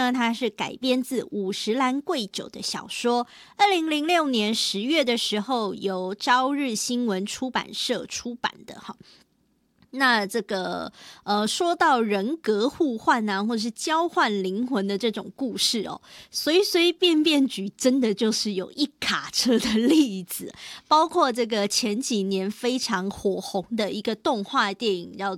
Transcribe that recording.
呢，它是改编自五十岚贵久的小说。2006年10月的时候，由朝日新闻出版社出版的哈。那这个说到人格互换啊，或者是交换灵魂的这种故事哦，随随便便举真的就是有一卡车的例子，包括这个前几年非常火红的一个动画电影叫